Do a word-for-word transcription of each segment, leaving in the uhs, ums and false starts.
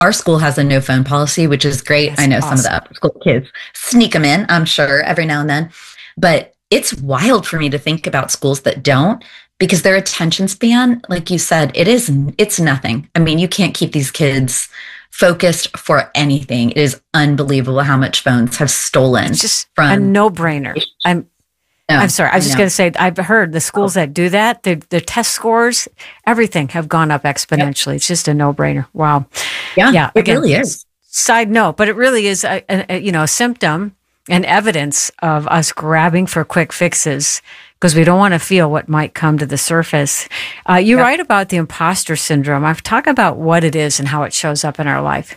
our school has a no phone policy, which is great. That's I know awesome. some of the upper school kids sneak them in, I'm sure, every now and then. But it's wild for me to think about schools that don't, because their attention span, like you said, it is, it's nothing. I mean, you can't keep these kids focused for anything. It is unbelievable how much phones have stolen. It's just from a no-brainer. I'm No, I'm sorry. I was I just know. going to say, I've heard the schools that do that, the, the test scores, everything have gone up exponentially. It's just a no-brainer. Wow. Yeah, Yeah, it again, really is. Side note, but it really is a, a, a, you know, a symptom and evidence of us grabbing for quick fixes because we don't want to feel what might come to the surface. Uh, you Yep. write about the imposter syndrome. I've talked about what it is and how it shows up in our life.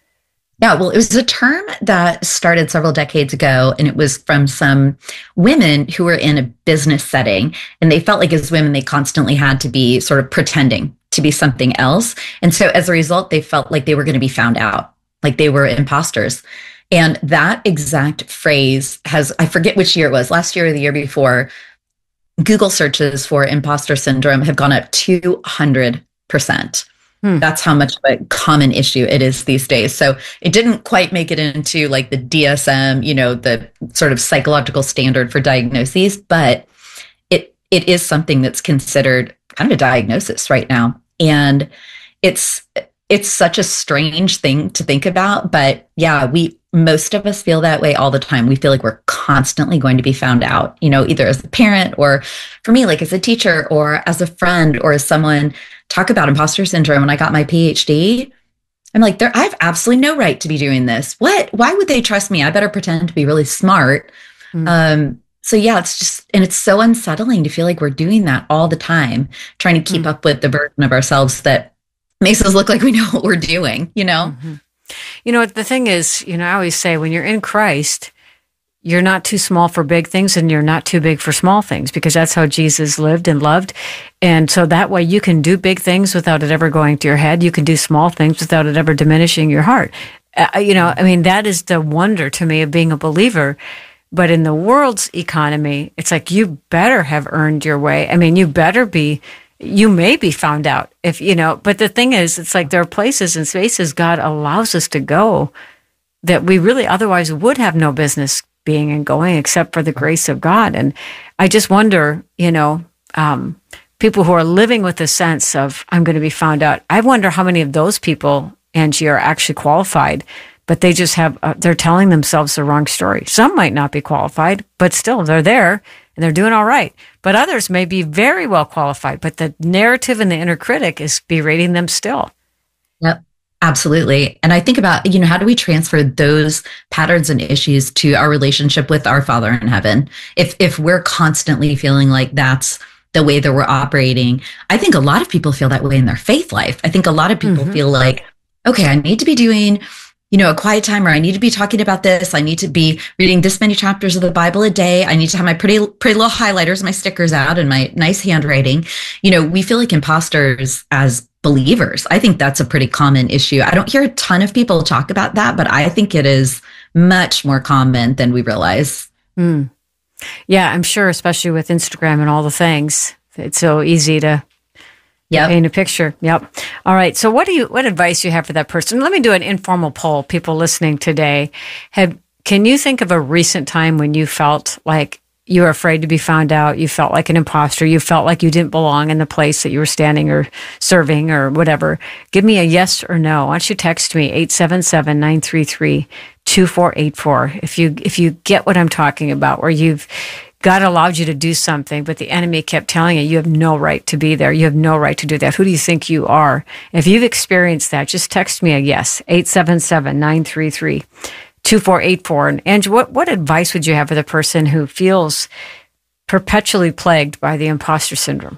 Yeah, well, it was a term that started several decades ago, and it was from some women who were in a business setting, and they felt like as women, they constantly had to be sort of pretending to be something else. And so as a result, they felt like they were going to be found out, like they were imposters. And that exact phrase has, I forget which year it was, last year or the year before, Google searches for imposter syndrome have gone up two hundred percent. Hmm. That's how much of a common issue it is these days. So it didn't quite make it into like the D S M, you know, the sort of psychological standard for diagnoses, but it it is something that's considered kind of a diagnosis right now. And it's it's such a strange thing to think about, but yeah, we most of us feel that way all the time. We feel like we're constantly going to be found out, you know, either as a parent or for me, like as a teacher or as a friend or as someone. Talk about imposter syndrome. When I got my P H D, I'm like, there, I have absolutely no right to be doing this. What? Why would they trust me? I better pretend to be really smart. Mm. Um, so yeah, it's just, and it's so unsettling to feel like we're doing that all the time, trying to keep mm. up with the version of ourselves that makes us look like we know what we're doing, you know? Mm-hmm. You know, the thing is, you know, I always say when you're in Christ, you're not too small for big things and you're not too big for small things, because that's how Jesus lived and loved. And so that way you can do big things without it ever going to your head. You can do small things without it ever diminishing your heart. Uh, you know, I mean, that is the wonder to me of being a believer. But in the world's economy, it's like you better have earned your way. I mean, you better be, you may be found out if, you know, but the thing is, it's like there are places and spaces God allows us to go that we really otherwise would have no business being and going except for the grace of God. And I just wonder, you know, um, people who are living with a sense of, I'm going to be found out. I wonder how many of those people, Angie, are actually qualified, but they just have, uh, they're telling themselves the wrong story. Some might not be qualified, but still they're there and they're doing all right. But others may be very well qualified, but the narrative and the inner critic is berating them still. Yep. Absolutely. And I think about, you know, how do we transfer those patterns and issues to our relationship with our Father in heaven? If if we're constantly feeling like that's the way that we're operating, I think a lot of people feel that way in their faith life. I think a lot of people mm-hmm. feel like, okay, I need to be doing, you know, a quiet time, or I need to be talking about this. I need to be reading this many chapters of the Bible a day. I need to have my pretty, pretty little highlighters, my stickers out, and my nice handwriting. You know, we feel like imposters as believers. I think that's a pretty common issue. I don't hear a ton of people talk about that, but I think it is much more common than we realize. Mm. Yeah, I'm sure, especially with Instagram and all the things, it's so easy to yep. paint a picture. Yep. All right. So what do you, what advice do you have for that person? Let me do an informal poll. People listening today, have, can you think of a recent time when you felt like you were afraid to be found out, you felt like an imposter, you felt like you didn't belong in the place that you were standing or serving or whatever? Give me a yes or no. Why don't you text me, eight seven seven, nine three three, two four eight four. If you if you get what I'm talking about, where you've God allowed you to do something, but the enemy kept telling you, you have no right to be there. You have no right to do that. Who do you think you are? If you've experienced that, just text me a yes, eight seven seven, nine three three, two four eight four. And Angie, what, what advice would you have for the person who feels perpetually plagued by the imposter syndrome?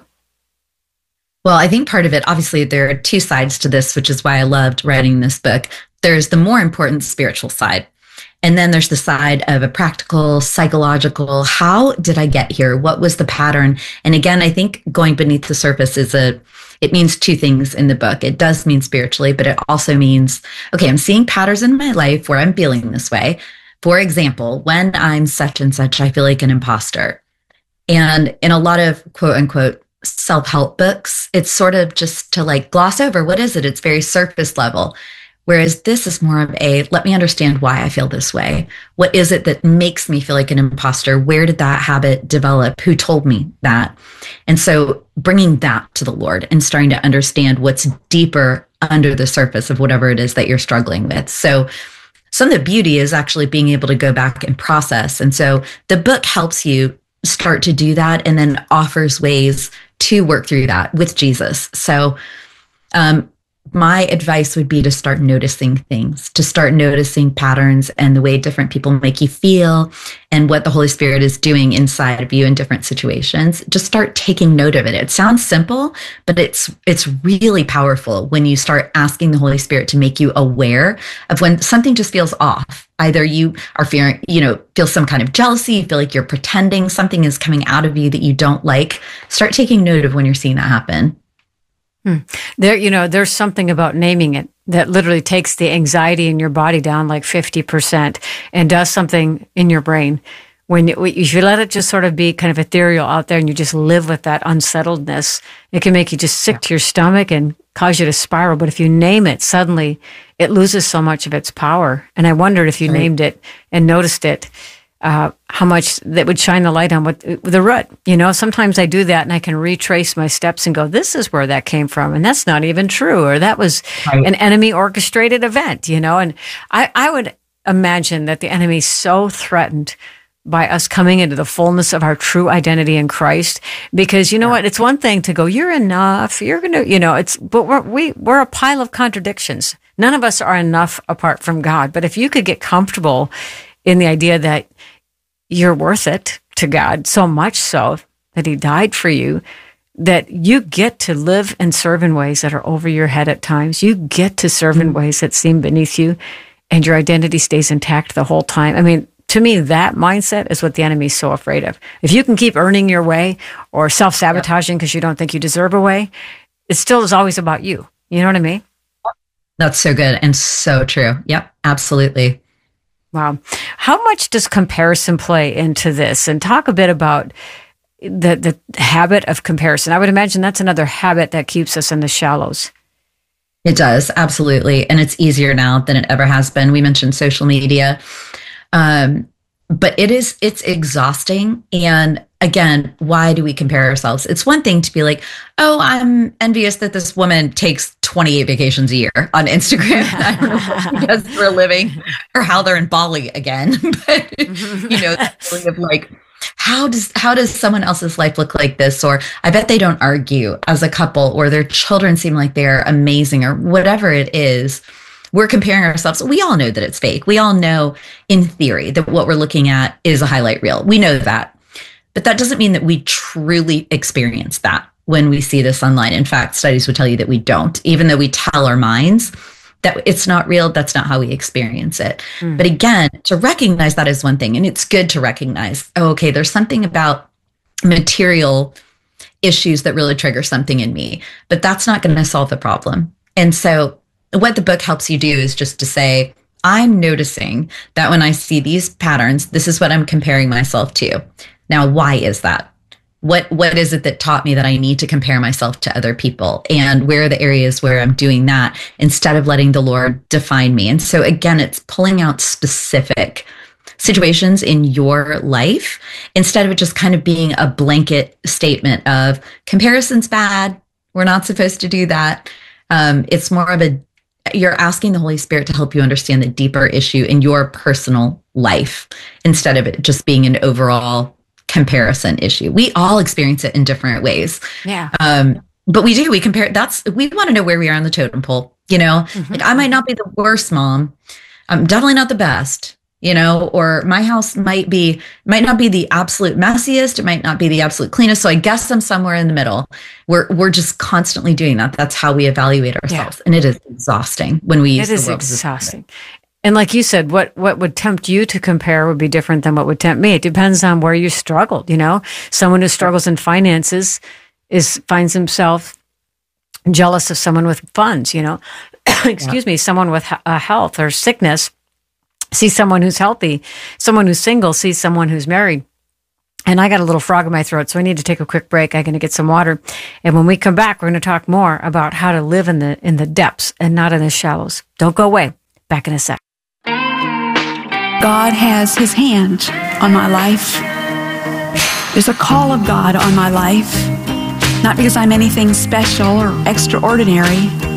Well, I think part of it, obviously, there are two sides to this, which is why I loved writing this book. There's the more important spiritual side. And then there's the side of a practical, psychological, how did I get here? What was the pattern? And again, I think going beneath the surface is a, it means two things in the book. It does mean spiritually, but it also means, okay, I'm seeing patterns in my life where I'm feeling this way. For example, when I'm such and such, I feel like an imposter. And in a lot of quote unquote self-help books, it's sort of just to like gloss over, what is it? It's very surface level. Whereas this is more of a, let me understand why I feel this way. What is it that makes me feel like an imposter? Where did that habit develop? Who told me that? And so bringing that to the Lord and starting to understand what's deeper under the surface of whatever it is that you're struggling with. So some of the beauty is actually being able to go back and process. And so the book helps you start to do that and then offers ways to work through that with Jesus. So, um, my advice would be to start noticing things, to start noticing patterns and the way different people make you feel and what the Holy Spirit is doing inside of you in different situations. Just start taking note of it. It sounds simple, but it's it's really powerful when you start asking the Holy Spirit to make you aware of when something just feels off. Either you are fearing, you know, feel some kind of jealousy, you feel like you're pretending something is coming out of you that you don't like. Start taking note of when you're seeing that happen. Hmm. There, you know, there's something about naming it that literally takes the anxiety in your body down like fifty percent and does something in your brain. When you, if you let it just sort of be kind of ethereal out there and you just live with that unsettledness, it can make you just sick to your stomach and cause you to spiral. But if you name it, suddenly it loses so much of its power. And I wondered if you right. named it and noticed it, Uh, how much that would shine the light on what the root. You know, sometimes I do that and I can retrace my steps and go, this is where that came from. And that's not even true. Or that was right. an enemy orchestrated event, you know. And I, I would imagine that the enemy is so threatened by us coming into the fullness of our true identity in Christ. Because you know yeah. what? It's one thing to go, you're enough. You're going to, you know, it's, but we're, we, we're a pile of contradictions. None of us are enough apart from God. But if you could get comfortable in the idea that you're worth it to God, so much so that he died for you, that you get to live and serve in ways that are over your head at times. You get to serve in ways that seem beneath you, and your identity stays intact the whole time. I mean, to me, that mindset is what the enemy is so afraid of. If you can keep earning your way or self-sabotaging because you don't think you deserve a way, it still is always about you. You know what I mean? That's so good and so true. Yep, absolutely. Wow. How much does comparison play into this? And talk a bit about the the habit of comparison. I would imagine that's another habit that keeps us in the shallows. It does, absolutely. And it's easier now than it ever has been. We mentioned social media. Um, but it is, it's exhausting. And again, why do we compare ourselves? It's one thing to be like, oh, I'm envious that this woman takes twenty-eight vacations a year on Instagram. I don't know what she does for a living or how they're in Bali again. But, you know, that feeling of like, how does, how does someone else's life look like this? Or I bet they don't argue as a couple, or their children seem like they're amazing, or whatever it is. We're comparing ourselves. We all know that it's fake. We all know in theory that what we're looking at is a highlight reel. We know that. But that doesn't mean that we truly experience that when we see this online. In fact, studies would tell you that we don't, even though we tell our minds that it's not real. That's not how we experience it. Mm. But again, to recognize that is one thing. And it's good to recognize, oh, okay, there's something about material issues that really trigger something in me, but that's not going to solve the problem. And so what the book helps you do is just to say, I'm noticing that when I see these patterns, this is what I'm comparing myself to. Now, why is that? What what is it that taught me that I need to compare myself to other people? And where are the areas where I'm doing that instead of letting the Lord define me? And so again, it's pulling out specific situations in your life instead of it just kind of being a blanket statement of comparison's bad. We're not supposed to do that. Um, it's more of a, you're asking the Holy Spirit to help you understand the deeper issue in your personal life instead of it just being an overall comparison issue. We all experience it in different ways. Yeah. Um, but we do, we compare, that's, we want to know where we are on the totem pole, you know, mm-hmm. like I might not be the worst mom. I'm definitely not the best, you know, or my house might be, might not be the absolute messiest. It might not be the absolute cleanest. So I guess I'm somewhere in the middle. We're, we're just constantly doing that. That's how we evaluate ourselves. Yeah. And it is exhausting when we use it is exhausting. And like you said, what, what would tempt you to compare would be different than what would tempt me. It depends on where you struggled, you know. Someone who struggles in finances is finds himself jealous of someone with funds, you know. Excuse yeah. me, someone with uh, health or sickness sees someone who's healthy. Someone who's single sees someone who's married. And I got a little frog in my throat, so I need to take a quick break. I'm going to get some water. And when we come back, we're going to talk more about how to live in the in the depths and not in the shallows. Don't go away. Back in a sec. God has his hand on my life. There's a call of God on my life. Not because I'm anything special or extraordinary,